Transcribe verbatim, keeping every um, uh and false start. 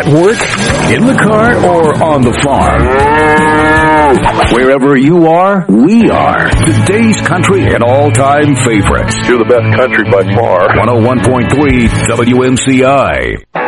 work, in the car, or on the farm. Wherever you are, we are. Today's country and all-time favorites. You're the best country by far. one oh one point three W M C I.